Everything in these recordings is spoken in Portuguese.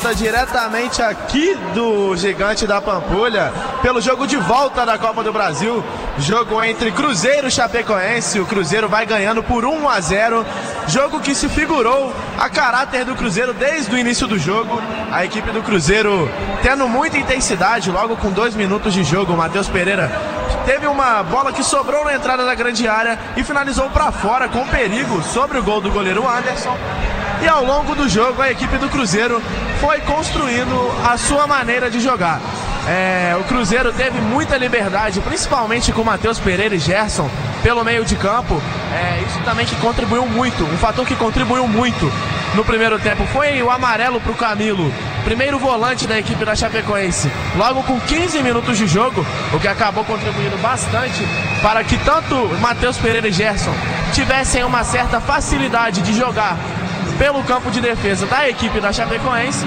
volta diretamente aqui do Gigante da Pampulha pelo jogo de volta da Copa do Brasil. Jogo entre Cruzeiro e Chapecoense. O Cruzeiro vai ganhando por 1-0. Jogo que se figurou a caráter do Cruzeiro desde o início do jogo. A equipe do Cruzeiro tendo muita intensidade logo com 2 minutos de jogo. O Matheus Pereira teve uma bola que sobrou na entrada da grande área e finalizou para fora com perigo sobre o gol do goleiro Anderson. E ao longo do jogo a equipe do Cruzeiro foi construindo a sua maneira de jogar. O Cruzeiro teve muita liberdade, principalmente com Matheus Pereira e Gerson pelo meio de campo. Isso também que contribuiu muito. Um fator que contribuiu muito no primeiro tempo foi o amarelo para o Camilo, primeiro volante da equipe da Chapecoense, logo com 15 minutos de jogo, o que acabou contribuindo bastante para que tanto Matheus Pereira e Gerson tivessem uma certa facilidade de jogar pelo campo de defesa da equipe da Chapecoense.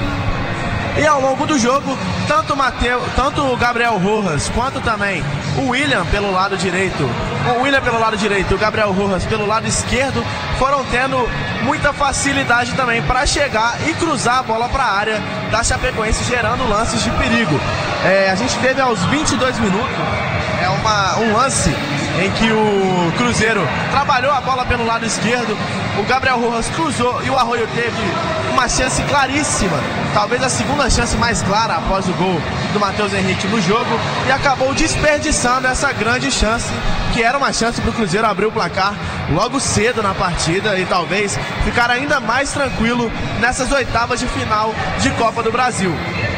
E ao longo do jogo, tanto o Gabriel Rojas quanto também o William pelo lado direito, e o Gabriel Rojas pelo lado esquerdo foram tendo muita facilidade também para chegar e cruzar a bola para a área da Chapecoense, gerando lances de perigo. A gente teve aos 22 minutos um lance em que o Cruzeiro trabalhou a bola pelo lado esquerdo, o Gabriel Rojas cruzou e o Arroio teve uma chance claríssima, talvez a segunda chance mais clara após o gol do Matheus Henrique no jogo, e acabou desperdiçando essa grande chance, que era uma chance para o Cruzeiro abrir o placar logo cedo na partida e talvez ficar ainda mais tranquilo nessas oitavas de final de Copa do Brasil.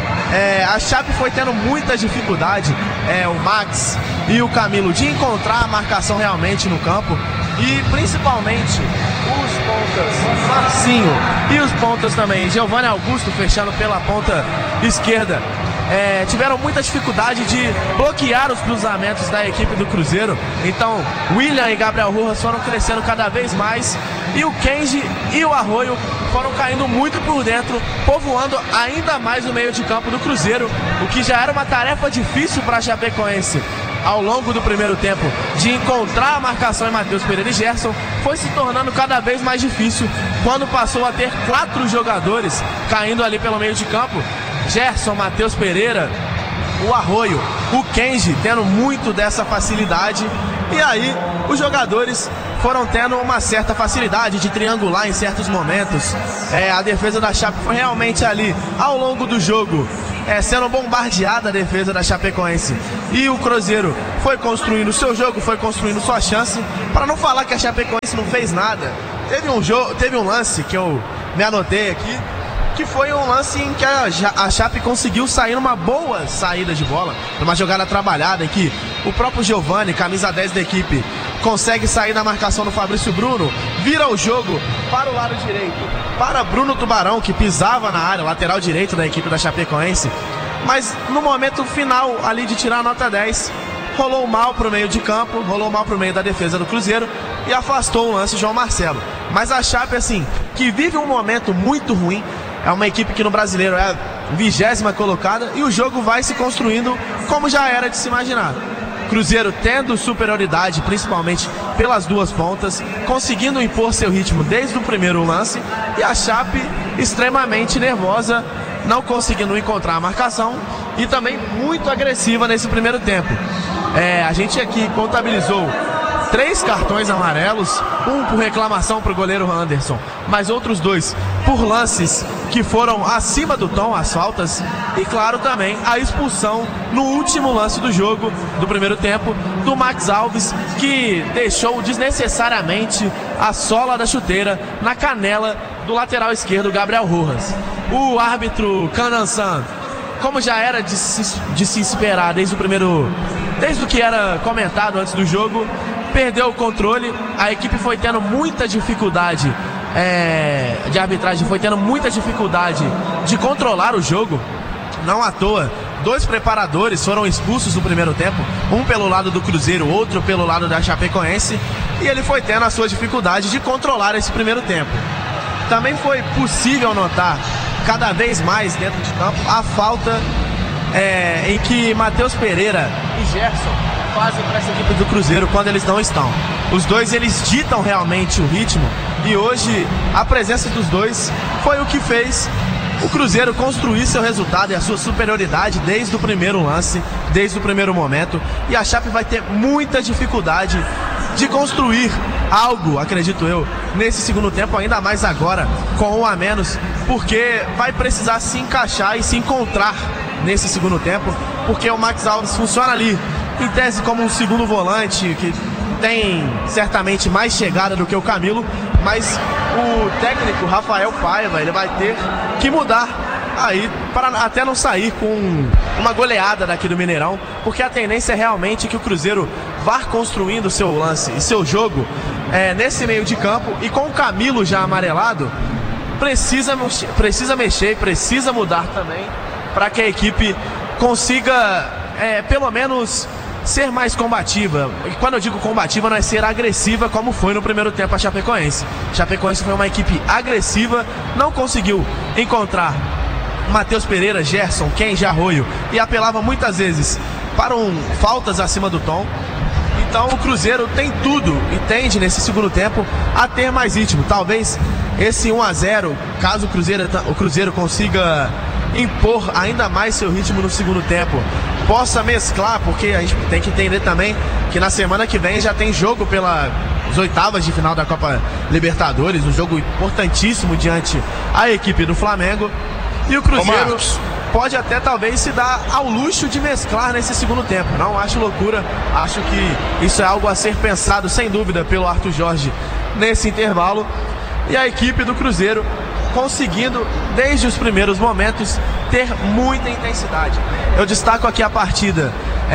A Chape foi tendo muita dificuldade, o Max e o Camilo, de encontrar a marcação realmente no campo, e principalmente os pontas Marcinho e os pontas também Giovanni Augusto fechando pela ponta esquerda, tiveram muita dificuldade de bloquear os cruzamentos da equipe do Cruzeiro. Então William e Gabriel Rojas foram crescendo cada vez mais, e o Kenji e o Arroio foram caindo muito por dentro, povoando ainda mais o meio de campo do Cruzeiro, o que já era uma tarefa difícil para a Chapecoense ao longo do primeiro tempo, de encontrar a marcação em Matheus Pereira e Gerson, foi se tornando cada vez mais difícil quando passou a ter 4 jogadores caindo ali pelo meio de campo: Gerson, Matheus Pereira, o Arroio, o Kenji tendo muito dessa facilidade, e aí os jogadores foram tendo uma certa facilidade de triangular em certos momentos. A defesa da Chape foi realmente ali ao longo do jogo sendo bombardeada, a defesa da Chapecoense, e o Cruzeiro foi construindo o seu jogo, foi construindo sua chance, para não falar que a Chapecoense não fez nada. Teve um lance que eu me anotei aqui, que foi um lance em que a Chape conseguiu sair numa boa saída de bola, numa jogada trabalhada, em que o próprio Giovanni, camisa 10 da equipe, consegue sair da marcação do Fabrício Bruno, vira o jogo para o lado direito, para Bruno Tubarão, que pisava na área, lateral direito da equipe da Chapecoense, mas no momento final ali de tirar a nota 10, rolou mal para o meio de campo, rolou mal para o meio da defesa do Cruzeiro e afastou o lance João Marcelo. Mas a Chape, assim, que vive um momento muito ruim, é uma equipe que no Brasileiro é a 20ª colocada, e o jogo vai se construindo como já era de se imaginar. Cruzeiro tendo superioridade, principalmente pelas duas pontas, conseguindo impor seu ritmo desde o primeiro lance, e a Chape extremamente nervosa, não conseguindo encontrar a marcação, e também muito agressiva nesse primeiro tempo. A gente aqui contabilizou 3 cartões amarelos, um por reclamação para o goleiro Anderson, mas outros 2 por lances que foram acima do tom, as faltas, e claro também a expulsão no último lance do jogo, do primeiro tempo, do Max Alves, que deixou desnecessariamente a sola da chuteira na canela do lateral esquerdo Gabriel Rojas. O árbitro Canansan, como já era de se esperar desde o que era comentado antes do jogo, perdeu o controle. A equipe foi tendo muita dificuldade de arbitragem, foi tendo muita dificuldade de controlar o jogo. Não à toa, 2 preparadores foram expulsos no primeiro tempo, um pelo lado do Cruzeiro, outro pelo lado da Chapecoense, e ele foi tendo a sua dificuldade de controlar esse primeiro tempo. Também foi possível notar cada vez mais dentro de campo a falta em que Matheus Pereira e Gerson fazem para essa equipe do Cruzeiro quando eles não estão. Os dois, eles ditam realmente o ritmo, e hoje a presença dos dois foi o que fez o Cruzeiro construir seu resultado e a sua superioridade desde o primeiro lance, desde o primeiro momento, e a Chape vai ter muita dificuldade de construir algo, acredito eu, nesse segundo tempo, ainda mais agora, com um a menos, porque vai precisar se encaixar e se encontrar nesse segundo tempo, porque o Max Alves funciona ali, em tese como um segundo volante, que tem certamente mais chegada do que o Camilo, mas o técnico Rafael Paiva, ele vai ter que mudar aí para até não sair com uma goleada daqui do Mineirão, porque a tendência é realmente que o Cruzeiro vá construindo seu lance e seu jogo nesse meio de campo, e com o Camilo já amarelado, precisa mexer e precisa mudar também para que a equipe consiga pelo menos ser mais combativa. E quando eu digo combativa, não é ser agressiva como foi no primeiro tempo a Chapecoense. Chapecoense foi uma equipe agressiva, não conseguiu encontrar Matheus Pereira, Gerson, Kenji, Arroio, e apelava muitas vezes para faltas acima do tom. Então o Cruzeiro tem tudo e tende nesse segundo tempo a ter mais ritmo. Talvez esse 1-0, caso o Cruzeiro consiga impor ainda mais seu ritmo no segundo tempo, possa mesclar, porque a gente tem que entender também que na semana que vem já tem jogo pelas oitavas de final da Copa Libertadores, um jogo importantíssimo diante a equipe do Flamengo, e o Cruzeiro pode até talvez se dar ao luxo de mesclar nesse segundo tempo. Não acho loucura, acho que isso é algo a ser pensado sem dúvida pelo Arthur Jorge nesse intervalo, e a equipe do Cruzeiro conseguindo, desde os primeiros momentos, ter muita intensidade. Eu destaco aqui a partida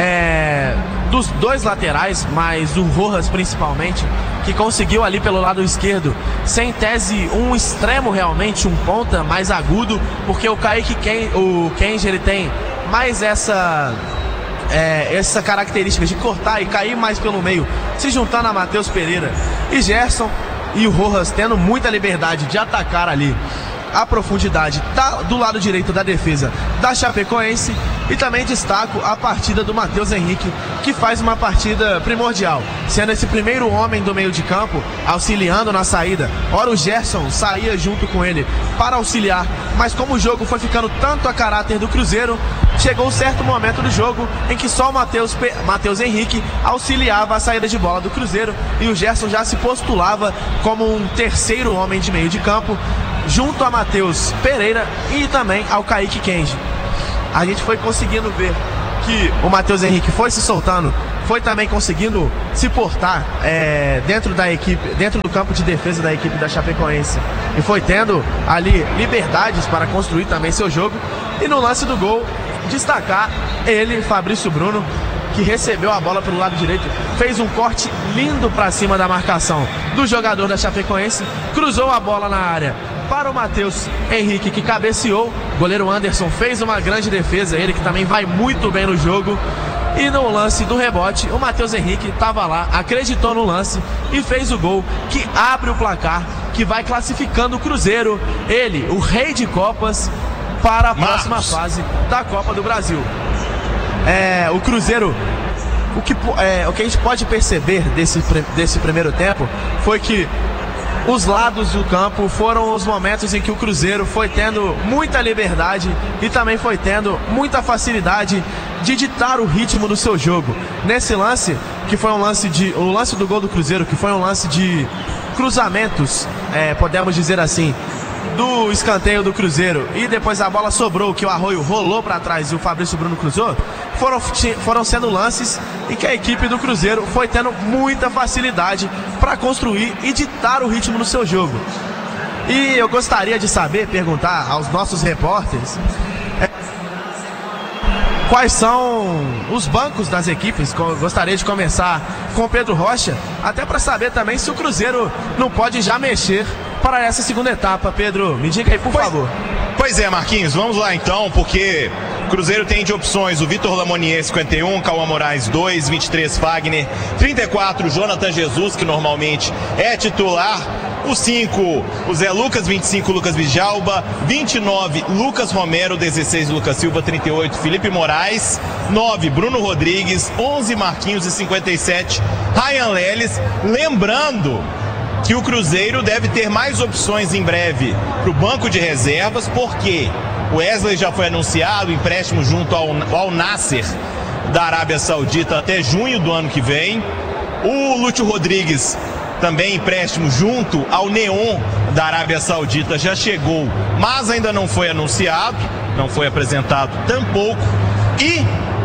dos dois laterais, mas o Rojas principalmente, que conseguiu ali pelo lado esquerdo, sem tese um extremo realmente, um ponta mais agudo, porque o Kenji ele tem mais essa característica de cortar e cair mais pelo meio, se juntando a Matheus Pereira e Gerson, e o Rojas tendo muita liberdade de atacar ali a profundidade do lado direito da defesa da Chapecoense. E também destaco a partida do Matheus Henrique, que faz uma partida primordial, sendo esse primeiro homem do meio de campo, auxiliando na saída. Ora o Gerson saía junto com ele para auxiliar, mas como o jogo foi ficando tanto a caráter do Cruzeiro, chegou um certo momento do jogo em que só o Matheus Henrique auxiliava a saída de bola do Cruzeiro, e o Gerson já se postulava como um terceiro homem de meio de campo, junto a Matheus Pereira e também ao Kaique Kenji. A gente foi conseguindo ver que o Matheus Henrique foi se soltando, foi também conseguindo se portar dentro da equipe, dentro do campo de defesa da equipe da Chapecoense, e foi tendo ali liberdades para construir também seu jogo. E no lance do gol, destacar ele, Fabrício Bruno, que recebeu a bola pelo lado direito, fez um corte lindo para cima da marcação do jogador da Chapecoense, cruzou a bola na área para o Matheus Henrique, que cabeceou. O goleiro Anderson fez uma grande defesa, ele que também vai muito bem no jogo. E no lance do rebote, o Matheus Henrique estava lá, acreditou no lance e fez o gol que abre o placar, que vai classificando o Cruzeiro, ele, o rei de Copas, para a próxima fase da Copa do Brasil. O Cruzeiro, o que a gente pode perceber desse primeiro tempo foi que os lados do campo foram os momentos em que o Cruzeiro foi tendo muita liberdade e também foi tendo muita facilidade de ditar o ritmo do seu jogo. Nesse lance, que foi o lance do gol do Cruzeiro, que foi um lance de cruzamentos, podemos dizer assim, do escanteio do Cruzeiro, e depois a bola sobrou, que o Arroio rolou para trás e o Fabrício Bruno cruzou, foram sendo lances em que a equipe do Cruzeiro foi tendo muita facilidade para construir e ditar o ritmo no seu jogo. E eu gostaria de perguntar aos nossos repórteres quais são os bancos das equipes. Gostaria de começar com o Pedro Rocha, até para saber também se o Cruzeiro não pode já mexer para essa segunda etapa. Pedro, me diga aí, por favor. Pois é, Marquinhos, vamos lá então, porque o Cruzeiro tem de opções o Vitor Lamonier, 51, Cauã Moraes, 2, 23, Fagner, 34, Jonathan Jesus, que normalmente é titular, o 5, o Zé Lucas, 25, Lucas Vijalba, 29, Lucas Romero, 16, Lucas Silva, 38, Felipe Moraes, 9, Bruno Rodrigues, 11, Marquinhos e 57, Ryan Leles. Lembrando que o Cruzeiro deve ter mais opções em breve para o banco de reservas, porque o Wesley já foi anunciado, empréstimo junto ao Nasser da Arábia Saudita até junho do ano que vem. O Lúcio Rodrigues, também empréstimo junto ao Neon da Arábia Saudita, já chegou, mas ainda não foi anunciado, não foi apresentado tampouco. E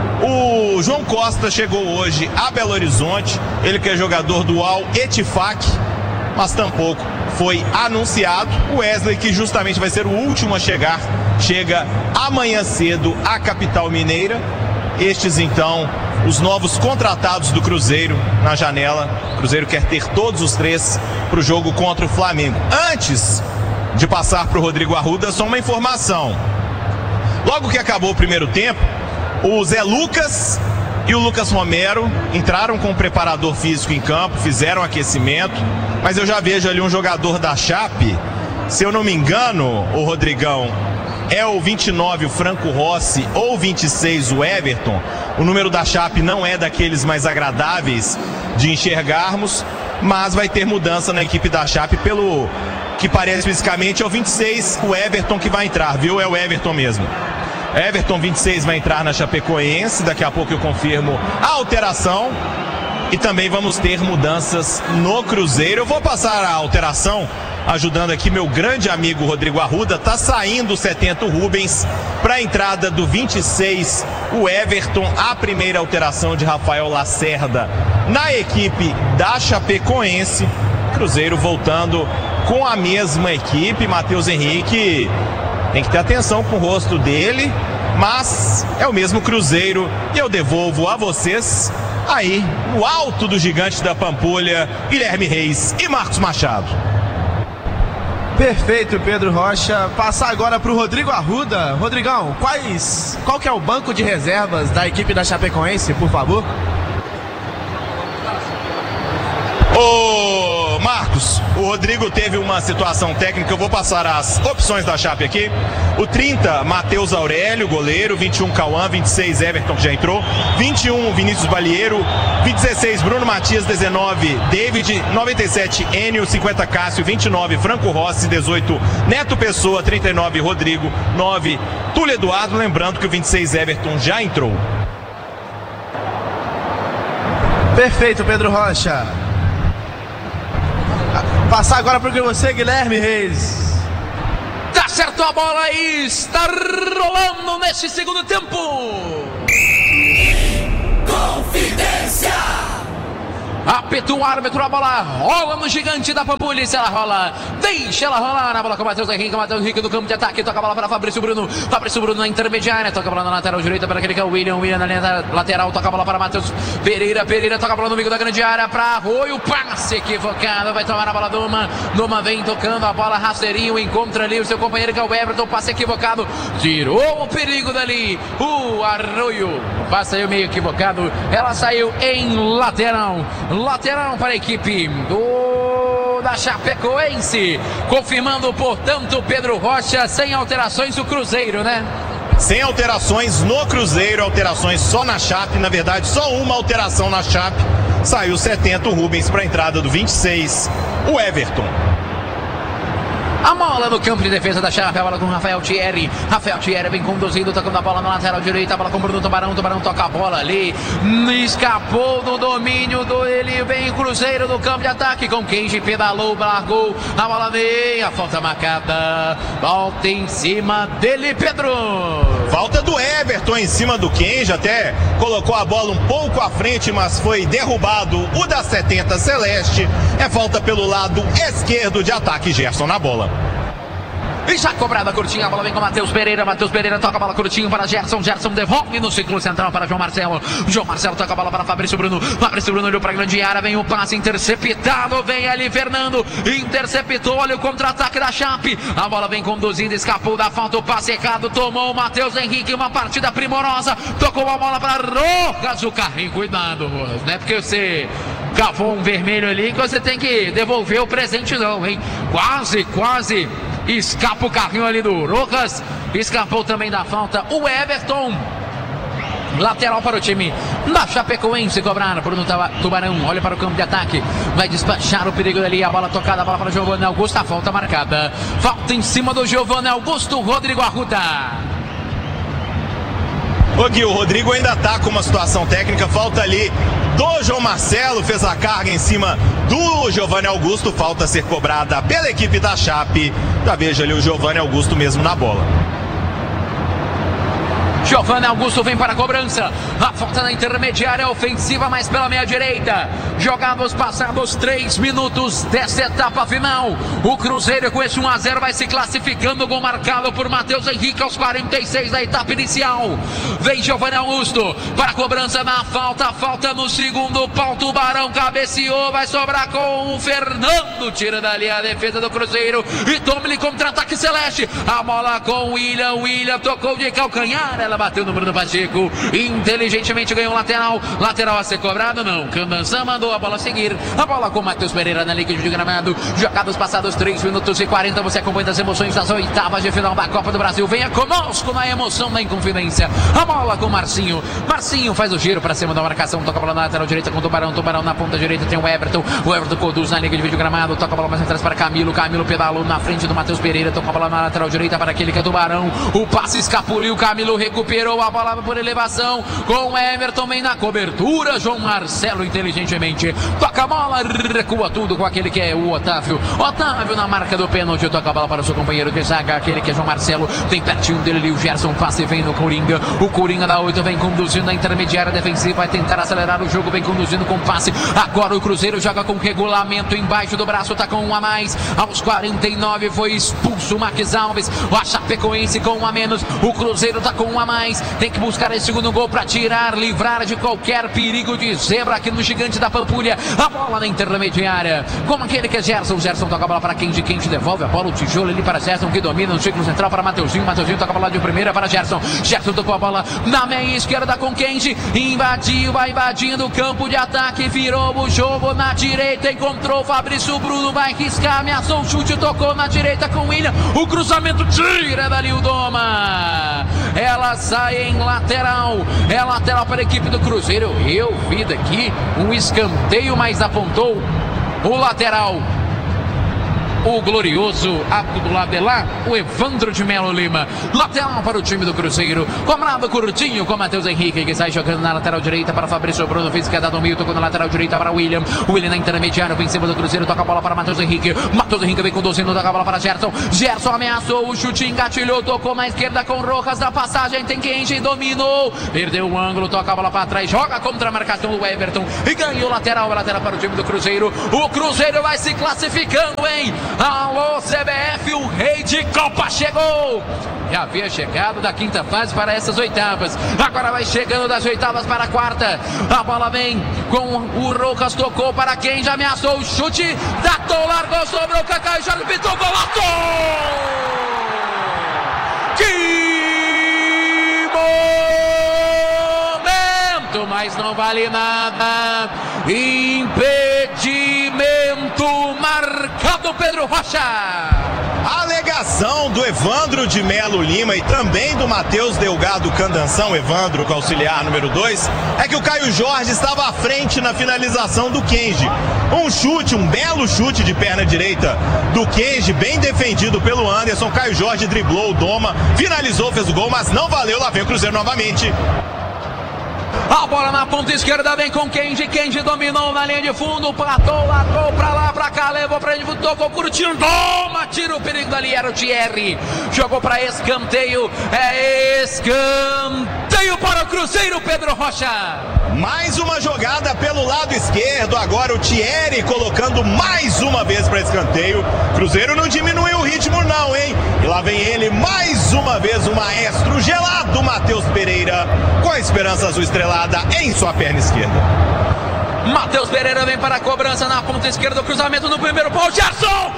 o João Costa chegou hoje a Belo Horizonte, ele que é jogador do Al Ettifaq, mas tampouco foi anunciado. O Wesley, que justamente vai ser o último a chegar, chega amanhã cedo à capital mineira. Estes então os novos contratados do Cruzeiro na janela. O Cruzeiro quer ter todos os três para o jogo contra o Flamengo. Antes de passar para o Rodrigo Arruda, só uma informação. Logo que acabou o primeiro tempo, o Zé Lucas e o Lucas Romero entraram com o preparador físico em campo, fizeram aquecimento, mas eu já vejo ali um jogador da Chape, se eu não me engano, o Rodrigão, é o 29, o Franco Rossi, ou o 26, o Everton. O número da Chape não é daqueles mais agradáveis de enxergarmos, mas vai ter mudança na equipe da Chape, pelo que parece fisicamente é o 26, o Everton que vai entrar, viu? É o Everton mesmo. Everton 26 vai entrar na Chapecoense, daqui a pouco eu confirmo a alteração. E também vamos ter mudanças no Cruzeiro. Eu vou passar a alteração, ajudando aqui meu grande amigo Rodrigo Arruda. Tá saindo o 70 o Rubens para a entrada do 26 o Everton. A primeira alteração de Rafael Lacerda na equipe da Chapecoense. Cruzeiro voltando com a mesma equipe. Matheus Henrique tem que ter atenção com o rosto dele, mas é o mesmo Cruzeiro. E eu devolvo a vocês aí no alto do gigante da Pampulha, Guilherme Reis e Marcos Machado. Perfeito, Pedro Rocha. Passar agora para o Rodrigo Arruda. Rodrigão, qual que é o banco de reservas da equipe da Chapecoense, por favor? Ô Marcos, o Rodrigo teve uma situação técnica, eu vou passar as opções da Chape aqui. O 30, Matheus Aurélio, goleiro. 21, Cauã. 26, Everton, que já entrou. 21, Vinícius Balieiro. 16, Bruno Matias. 19, David. 97, Enio. 50, Cássio. 29, Franco Rossi. 18, Neto Pessoa. 39, Rodrigo. 9, Túlio Eduardo. Lembrando que o 26, Everton, já entrou. Perfeito, Pedro Rocha. Passar agora para você, Guilherme Reis. Tá certo a bola e está rolando neste segundo tempo. Confidência. Apita o árbitro, a bola rola no gigante da Pampulha. Se ela rola, deixa ela rolar. A bola com o Matheus Henrique do campo de ataque. Toca a bola para Fabrício Bruno. Fabrício Bruno na intermediária. Toca a bola na lateral direita para aquele que é o William. William na linha lateral. Toca a bola para Matheus Pereira. Pereira toca a bola no meio da grande área para Arroio. Passe equivocado. Vai tomar a bola Doma. Doma vem tocando a bola rasteirinho. Encontra ali o seu companheiro que é o Everton. Passe equivocado. Tirou o perigo dali. O Arroio. Passe saiu meio equivocado. Ela saiu em lateral. Lateral para a equipe da Chapecoense. Confirmando, portanto, Pedro Rocha, sem alterações o Cruzeiro, né? Sem alterações no Cruzeiro, alterações só na Chape. Na verdade, só uma alteração na Chape. Saiu 70 o Rubens para a entrada do 26, o Everton. A bola no campo de defesa da Chape, a bola com Rafael Thierry. Rafael Thierry vem conduzindo, tocando a bola na lateral direita, a bola com Bruno Tubarão. Tubarão toca a bola ali, escapou do domínio do ele. Vem o Cruzeiro no campo de ataque com Kenji, pedalou, largou. A bola vem, a falta marcada. Volta em cima dele, Pedro. Falta do Everton em cima do Kenji, até colocou a bola um pouco à frente, mas foi derrubado o da 70 Celeste. É falta pelo lado esquerdo de ataque, Gerson na bola. E já cobrada curtinha, a bola vem com Matheus Pereira. Matheus Pereira toca a bola curtinho para Gerson. Gerson devolve no círculo central para João Marcelo. João Marcelo toca a bola para Fabrício Bruno. Fabrício Bruno olhou para a grande área. Vem o passe interceptado. Vem ali Fernando. Interceptou. Olha o contra-ataque da Chape. A bola vem conduzindo. Escapou da falta. O passe errado. Tomou o Matheus Henrique. Uma partida primorosa. Tocou a bola para Rojas. O carrinho. Cuidado, Rojas. Não é porque você cavou um vermelho ali que você tem que devolver o presente, não, hein? Quase. Escapa o carrinho ali do Rojas. Escapou também da falta o Everton. Lateral para o time da Chapecoense cobrar. Bruno Tubarão olha para o campo de ataque. Vai despachar o perigo dali. A bola tocada, a bola para o Giovanni Augusto. A falta marcada. Falta em cima do Giovanni Augusto. Rodrigo Arruda. Ô Gui, o Rodrigo ainda tá com uma situação técnica. Falta ali do João Marcelo. Fez a carga em cima do Giovanni Augusto. Falta a ser cobrada pela equipe da Chape. Já veja ali o Giovanni Augusto mesmo na bola. Giovanni Augusto vem para a cobrança. A falta na intermediária ofensiva, mas pela meia direita. Jogados passados 3 minutos dessa etapa final. O Cruzeiro com esse 1-0 vai se classificando. Gol marcado por Matheus Henrique aos 46 da etapa inicial. Vem Giovanni Augusto para a cobrança na falta. Falta no segundo pau. Tubarão cabeceou. Vai sobrar com o Fernando. Tira dali a defesa do Cruzeiro. E toma-lhe contra-ataque celeste. A bola com o William. William tocou de calcanhar. Ela bateu no Bruno Pacheco, inteligentemente ganhou um lateral a ser cobrado, não, Candançã mandou a bola seguir, a bola com Matheus Pereira na linha de gramado. Jogados passados 3 minutos e 40, você acompanha as emoções das oitavas de final da Copa do Brasil. Venha conosco na emoção da Inconfidência. A bola com Marcinho faz o giro para cima da marcação, toca a bola na lateral direita com o Tubarão na ponta direita tem o Everton conduz na linha de vídeo gramado, toca a bola mais atrás para Camilo pedalou na frente do Matheus Pereira, toca a bola na lateral direita para aquele que é Tubarão, o passe escapuliu, Camilo recuperou a bola por elevação com o Everton, vem na cobertura, João Marcelo inteligentemente toca a bola, recua tudo com aquele que é o Otávio na marca do pênalti, toca a bola para o seu companheiro de zaga, aquele que é João Marcelo, tem pertinho dele ali o Gerson, passe vem no Coringa, o Coringa da 8 vem conduzindo a intermediária defensiva, vai tentar acelerar o jogo, vem conduzindo com passe, agora o Cruzeiro joga com regulamento embaixo do braço, tá com 1 a mais, aos 49 foi expulso o Marques Alves, a Chapecoense com 1 a menos, o Cruzeiro tá com 1 a mais, tem que buscar esse segundo gol para livrar de qualquer perigo de zebra aqui no Gigante da Pampulha. A bola na intermediária, como aquele que é Gerson toca a bola para Kenji devolve a bola, o tijolo ali para Gerson que domina no círculo central para Mateuzinho toca a bola de primeira para Gerson tocou a bola na meia esquerda com Kenji, vai invadindo o campo de ataque, virou o jogo na direita, encontrou o Fabrício Bruno, vai riscar, ameaçou o chute, tocou na direita com o William, o cruzamento tira dali o Doma, ela sai em lateral, é lateral para a equipe do Cruzeiro. Eu vi daqui um escanteio, mas apontou o lateral, o glorioso Abdullah de lá, o Evandro de Melo Lima, lateral para o time do Cruzeiro, cobrado curtinho com Matheus Henrique, que sai jogando na lateral direita para Fabrício Bruno, fez queda do meio, tocou na lateral direita para William na intermediária, vem em cima do Cruzeiro, toca a bola para Matheus Henrique vem conduzindo, toca a bola para Gerson ameaçou o chute, engatilhou, tocou na esquerda com Rojas, na passagem tem Kenji, dominou, perdeu o ângulo, toca a bola para trás, joga contra a marcação do Everton e ganhou lateral para o time do Cruzeiro. O Cruzeiro vai se classificando, hein? Alô CBF, o rei de Copa chegou! Já havia chegado da quinta fase para essas oitavas, agora vai chegando das oitavas para a quarta, a bola vem com o Rojas, tocou para quem já ameaçou o chute, datou, largou, sobrou, Kaká e já pitou, golaço! Que momento, mas não vale nada, impedimento marcado, Pedro Rocha. A alegação do Evandro de Melo Lima e também do Matheus Delgado Candanção, Evandro, com auxiliar número 2, é que o Caio Jorge estava à frente na finalização do Kenji. Um belo chute de perna direita do Kenji, bem defendido pelo Anderson. Caio Jorge driblou o Doma, finalizou, fez o gol, mas não valeu. Lá vem o Cruzeiro novamente. A bola na ponta esquerda vem com Kenji dominou na linha de fundo, platou, largou pra lá, pra cá, levou pra ele, tocou curtindo, toma, tira o perigo dali, era o Thierry, jogou pra escanteio, escanteio para o Cruzeiro, Pedro Rocha. Mais uma jogada pelo lado esquerdo, agora o Thierry colocando mais uma vez para escanteio. Cruzeiro não diminuiu o ritmo não, hein? E lá vem ele mais uma vez, o maestro gelado Matheus Pereira, com a esperança azul estrelada em sua perna esquerda. Matheus Pereira vem para a cobrança na ponta esquerda, o cruzamento no primeiro pau, Gerson!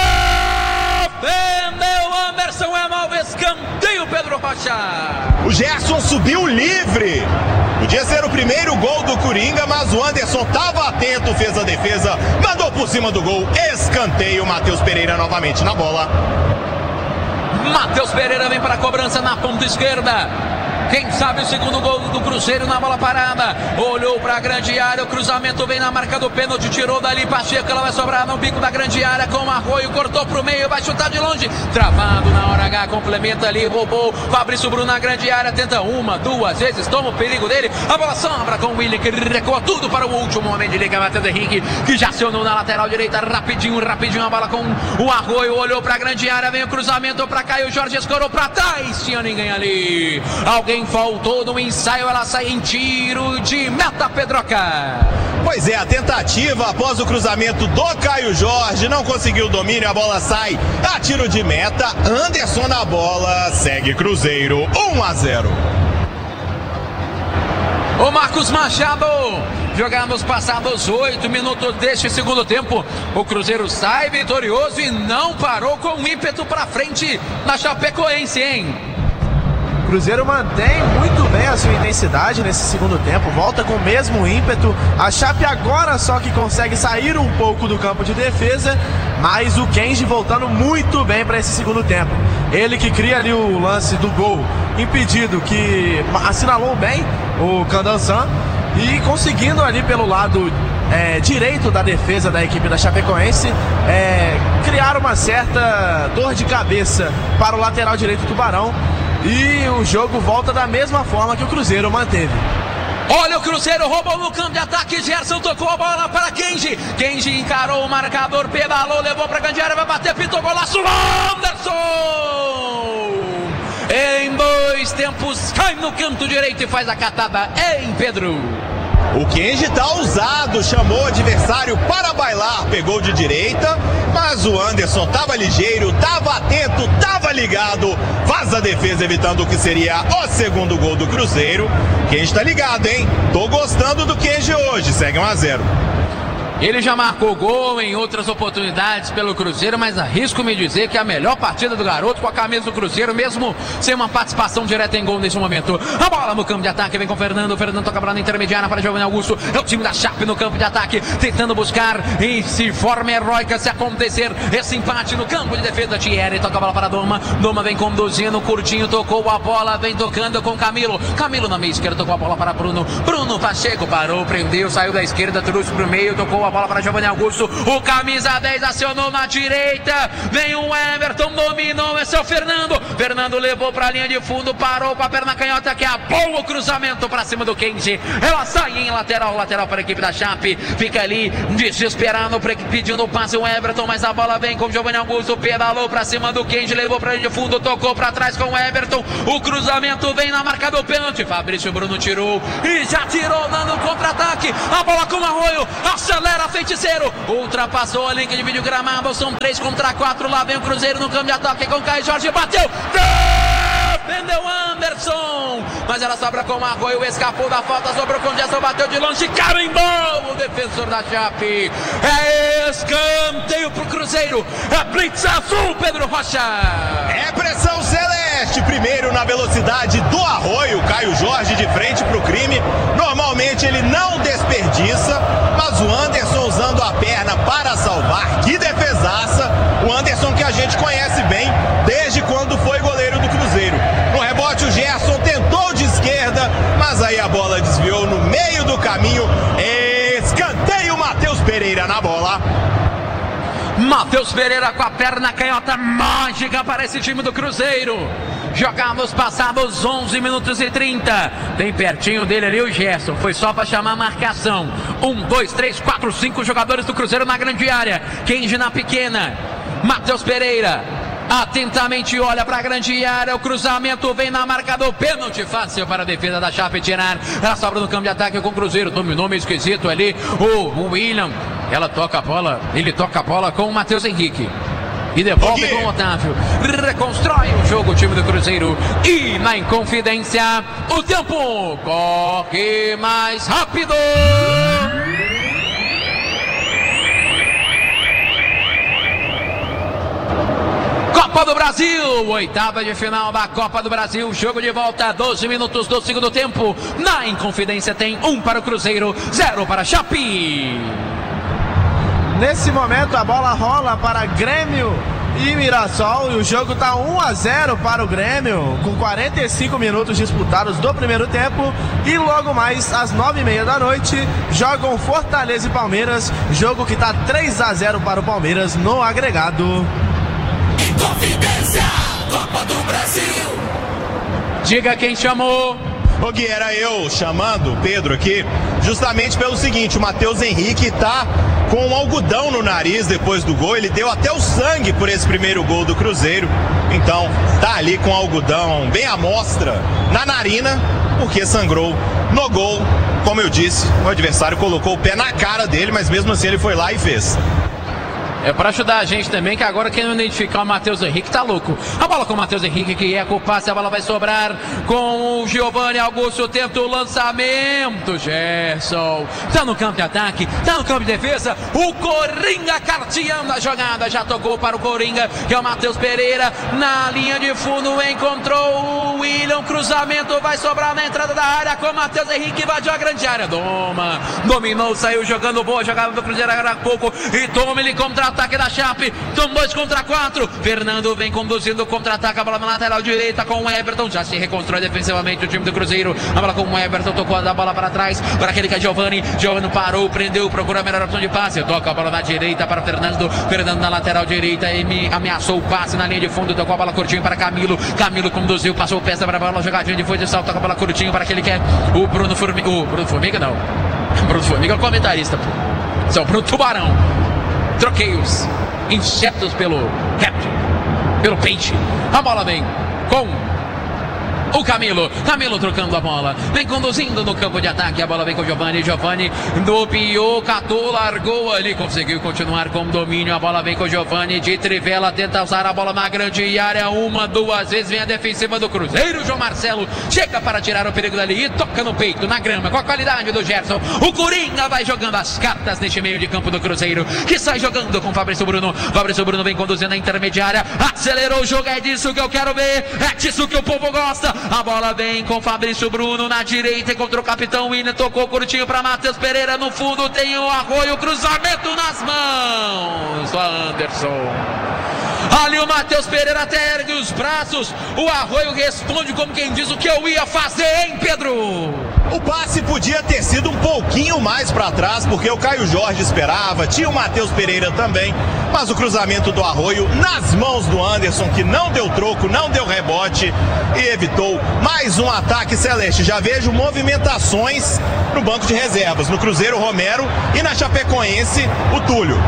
Defendeu Anderson, é novo escanteio, Pedro Rocha. O Gerson subiu livre. Podia ser o primeiro gol do Coringa, mas o Anderson estava atento, fez a defesa, mandou por cima do gol, escanteio, Matheus Pereira novamente na bola. Matheus Pereira vem para a cobrança na ponta esquerda. Quem sabe o segundo gol do Cruzeiro na bola parada. Olhou para a grande área, o cruzamento vem na marca do pênalti, tirou dali Pacheco, ela vai sobrar no bico da grande área com o Arroio, cortou pro meio, vai chutar de longe, travado na hora H, complementa ali, roubou, Fabrício Bruno na grande área, tenta uma, duas vezes, toma o perigo dele, a bola sobra com o William, que recuou tudo para o último homem de liga, Matheus Henrique, que já acionou na lateral direita, rapidinho a bola com o Arroio, olhou para a grande área, vem o cruzamento para Caio Jorge, escorou para trás, tinha ninguém ali, alguém faltou no ensaio, ela sai em tiro de meta, Pedroca. Pois é, a tentativa após o cruzamento do Caio Jorge, não conseguiu o domínio, a bola sai a tiro de meta, Anderson na bola, segue Cruzeiro, 1-0. O Marcos Machado, jogamos passados 8 minutos deste segundo tempo, o Cruzeiro sai vitorioso e não parou com ímpeto para frente na Chapecoense, hein? O Cruzeiro mantém muito bem a sua intensidade nesse segundo tempo, volta com o mesmo ímpeto. A Chape agora só que consegue sair um pouco do campo de defesa, mas o Kenji voltando muito bem para esse segundo tempo. Ele que cria ali o lance do gol impedido, que assinalou bem o Candansan e conseguindo ali pelo lado direito da defesa da equipe da Chapecoense criar uma certa dor de cabeça para o lateral direito do Tubarão. E o jogo volta da mesma forma que o Cruzeiro manteve. Olha o Cruzeiro, roubou no campo de ataque, Gerson tocou a bola para Kenji. Kenji encarou o marcador, pedalou, levou para a grande área, vai bater, pintou, golaço, Anderson! Em 2 tempos, cai no canto direito e faz a catada, em Pedro. O Kenji tá ousado, chamou o adversário para bailar, pegou de direita, mas o Anderson tava ligeiro, tava atento, tava ligado, faz a defesa evitando o que seria o segundo gol do Cruzeiro. Kenji tá ligado, hein? Tô gostando do Kenji hoje, segue 1-0. Ele já marcou gol em outras oportunidades pelo Cruzeiro, mas arrisco me dizer que é a melhor partida do garoto com a camisa do Cruzeiro, mesmo sem uma participação direta em gol nesse momento. A bola no campo de ataque vem com o Fernando toca a bola na intermediária para Giovanni Augusto. É o time da Chape no campo de ataque, tentando buscar e se forma heróica se acontecer esse empate no campo de defesa. Thierry toca a bola para Doma, Doma vem conduzindo, Curtinho tocou a bola, vem tocando com Camilo na meia esquerda, tocou a bola para Bruno Pacheco, parou, prendeu, saiu da esquerda, trouxe para o meio, tocou a bola para Giovanni Augusto, o camisa 10 acionou na direita, vem o Everton, dominou, esse é o Fernando levou para a linha de fundo, parou com a perna canhota, que é a boa, o cruzamento para cima do Kenji, ela sai em lateral para a equipe da Chape, fica ali desesperado, pedindo o passe o Everton, mas a bola vem com o Giovanni Augusto, pedalou para cima do Kenji, levou para a linha de fundo, tocou para trás com o Everton, o cruzamento vem na marca do pênalti, Fabrício Bruno tirou e já tirou, dando contra-ataque, a bola com o Arroio, acelera Feiticeiro, ultrapassou a linha de vídeo gramado, são 3 contra 4, lá vem o Cruzeiro no campo de ataque com o Caio Jorge, bateu, defendeu Anderson, mas ela sobra com o Arroio, escapou da falta, sobrou com o Gerson, bateu de longe, carimbou o defensor da Chape, é escanteio pro Cruzeiro, é blitz azul, Pedro Rocha. É pressão celeste, primeiro na velocidade do Arroio, Caio Jorge de frente pro crime, normalmente ele não desperdiça, mas o Anderson usando a perna para salvar, que defesaça, o Anderson que a gente conhece bem desde quando foi goleiro do Cruzeiro. No rebote o Gerson tentou de esquerda, mas aí a bola desviou no meio do caminho, escanteio, Matheus Pereira na bola. Matheus Pereira com a perna canhota mágica para esse time do Cruzeiro. Jogamos passados 11 minutos e 30. Bem pertinho dele ali o Gerson. Foi só para chamar a marcação. 1, 2, 3, 4, 5 jogadores do Cruzeiro na grande área. Kenji na pequena. Matheus Pereira atentamente olha para a grande área, o cruzamento vem na marca do pênalti, fácil para a defesa da Chape tirar, ela sobra no campo de ataque com o Cruzeiro, dominou meio esquisito ali, o William, ele toca a bola com o Matheus Henrique. E devolve com o Otávio. Reconstrói o jogo o time do Cruzeiro. E na Inconfidência, o tempo corre mais rápido. Copa do Brasil, oitava de final da Copa do Brasil, jogo de volta, 12 minutos do segundo tempo. Na Inconfidência tem 1 para o Cruzeiro, 0 para a Chape. Nesse momento a bola rola para Grêmio e Mirassol, e o jogo tá 1-0 para o Grêmio, com 45 minutos disputados do primeiro tempo, e logo mais às 9h30 da noite jogam Fortaleza e Palmeiras, jogo que tá 3-0 para o Palmeiras no agregado. Inconfidência, Copa do Brasil. Diga quem chamou. Ô Gui, era eu chamando o Pedro aqui, justamente pelo seguinte: o Matheus Henrique tá com um algodão no nariz depois do gol, ele deu até o sangue por esse primeiro gol do Cruzeiro, então tá ali com algodão bem à mostra na narina, porque sangrou no gol. Como eu disse, o adversário colocou o pé na cara dele, mas mesmo assim ele foi lá e fez. É para ajudar a gente também, que agora quem não identificar o Matheus Henrique tá louco. A bola com o Matheus Henrique, que é com o passe, a bola vai sobrar com o Giovanni Augusto, tenta o lançamento, Gerson. Tá no campo de ataque, tá no campo de defesa, o Coringa carteando a jogada, já tocou para o Coringa, que é o Matheus Pereira, na linha de fundo, encontrou o William, cruzamento, vai sobrar na entrada da área com o Matheus Henrique, invadiu a grande área, dominou, saiu jogando, boa jogada do Cruzeiro agora há pouco, e toma ele contra ataque da Chape, tom 2 contra 4. Fernando vem conduzindo o contra-ataque, a bola na lateral direita com o Everton, já se reconstrói defensivamente o time do Cruzeiro, a bola com o Everton, tocou a bola para trás, para aquele que é Giovanni parou, prendeu, procurou a melhor opção de passe, toca a bola na direita para Fernando na lateral direita, ameaçou o passe na linha de fundo, tocou a bola curtinho para Camilo conduziu, passou o pé para a bola, jogadinha de foi de salto, toca a bola curtinho para aquele que é o Bruno Formiga, Bruno Formiga é o comentarista, são Bruno Tubarão. Troqueios, insetos pelo réptil, pelo peixe. A bola vem com o Camilo trocando a bola, vem conduzindo no campo de ataque, a bola vem com o Giovanni dopiou, catou, largou ali, conseguiu continuar com o domínio, a bola vem com o Giovanni de trivela, tenta usar a bola na grande área, 1, 2 vezes, vem a defensiva do Cruzeiro, João Marcelo chega para tirar o perigo dali e toca no peito, na grama, com a qualidade do Gerson, o Coringa vai jogando as cartas neste meio de campo do Cruzeiro, que sai jogando com Fabrício Bruno vem conduzindo a intermediária, acelerou o jogo, é disso que eu quero ver, é disso que o povo gosta. A bola vem com Fabrício Bruno na direita, encontrou o capitão William, tocou curtinho para Matheus Pereira, no fundo tem o Arroio, cruzamento nas mãos do Anderson. Ali o Matheus Pereira até ergue os braços, o Arroio responde como quem diz: o que eu ia fazer, hein, Pedro? O passe podia ter sido um pouquinho mais para trás, porque o Caio Jorge esperava, tinha o Matheus Pereira também, mas o cruzamento do Arroio nas mãos do Anderson, que não deu troco, não deu rebote e evitou mais um ataque celeste. Já vejo movimentações no banco de reservas, no Cruzeiro, Romero, e na Chapecoense, o Túlio.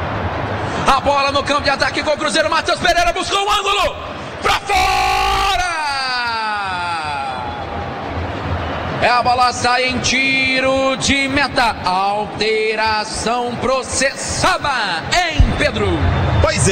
A bola no campo de ataque com o Cruzeiro, Matheus Pereira buscou um ângulo pra fora. A bola sai em tiro de meta, alteração processada em Pedro. Pois é.